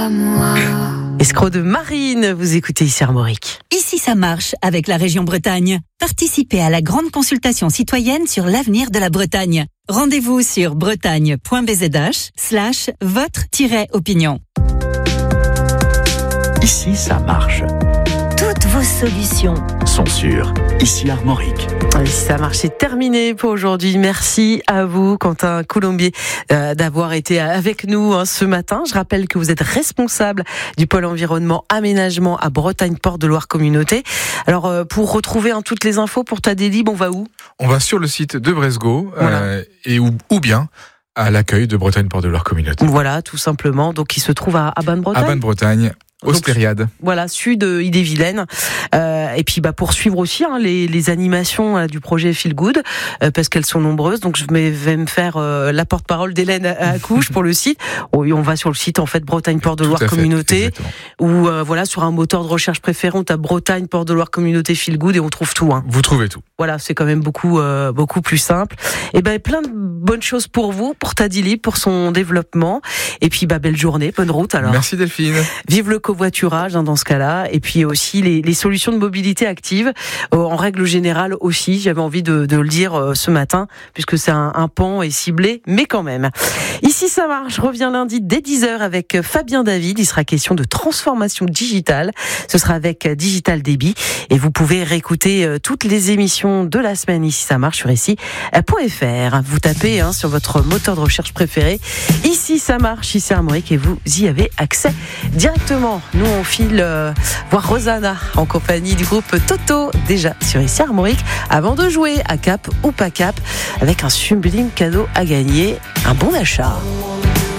à moi. Escroc de Marine, vous écoutez ici Armorique. Ici ça marche avec la région Bretagne. Participez à la grande consultation citoyenne sur l'avenir de la Bretagne. Rendez-vous sur bretagne.bzh/votre-opinion. Ici ça marche. Toutes vos solutions Sont sûrs. Ici Armorique. Ça marche, c'est terminé pour aujourd'hui. Merci à vous, Quentin Coulombier, d'avoir été avec nous ce matin. Je rappelle que vous êtes responsable du pôle environnement aménagement à Bretagne Port de Loire Communauté. Alors, pour retrouver toutes les infos pour ta délib, on va où ? On va sur le site de Bresgo, Voilà. ou bien à l'accueil de Bretagne Port de Loire Communauté. Voilà, tout simplement. Donc, il se trouve à Basse-Bretagne. À Basse-Bretagne. Au Stériade. Voilà, sud Ille-et-Vilaine. Et puis pour suivre aussi les animations du projet Feel Good, parce qu'elles sont nombreuses. Donc je vais me faire la porte-parole d'Hélène à Couche pour le site. Oui, on va sur le site en fait Bretagne Port de Loire Communauté, ou voilà, sur un moteur de recherche préféré, on tape Bretagne Port de Loire Communauté Feel Good et on trouve tout. Vous trouvez tout. Voilà, c'est quand même beaucoup plus simple. Et plein de bonnes choses pour vous, pour Tadili, pour son développement. Et puis belle journée, bonne route alors. Merci Delphine. Vive le covoiturage dans ce cas-là, et puis aussi les solutions de mobilité active en règle générale aussi. J'avais envie de le dire ce matin, puisque c'est un pan et ciblé, mais quand même. Ici ça marche, je reviens lundi dès 10h avec Fabien David. Il sera question de transformation digitale. Ce sera avec Digital Débit, et vous pouvez réécouter toutes les émissions de la semaine Ici ça marche sur ici.fr. Vous tapez sur votre moteur de recherche préféré Ici ça marche, ici Armorique, et vous y avez accès directement. Nous on file voir Rosanna en compagnie du groupe Toto, déjà sur ici Armorique, avant de jouer à Cap ou pas Cap, avec un sublime cadeau à gagner, un bon d'achat.